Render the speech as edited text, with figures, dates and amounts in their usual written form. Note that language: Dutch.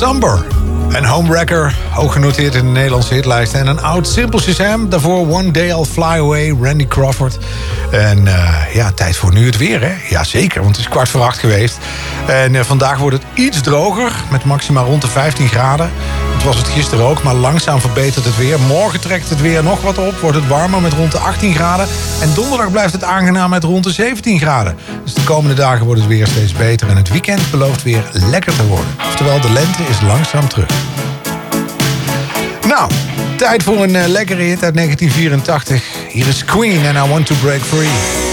Somber. Een homewrecker, hoog genoteerd in de Nederlandse hitlijst. En een oud Simple Shazam. Daarvoor One Day I'll Fly Away, Randy Crawford. En tijd voor nu het weer, hè? Jazeker, want het is 7:15 geweest. En vandaag wordt het iets droger, met maxima rond de 15 graden. Dat was het gisteren ook, maar langzaam verbetert het weer. Morgen trekt het weer nog wat op, wordt het warmer met rond de 18 graden. En donderdag blijft het aangenaam met rond de 17 graden. Dus de komende dagen wordt het weer steeds beter. En het weekend belooft weer lekker te worden. Oftewel, de lente is langzaam terug. Nou, tijd voor een lekkere hit uit 1984. Hier is Queen en I Want to Break Free.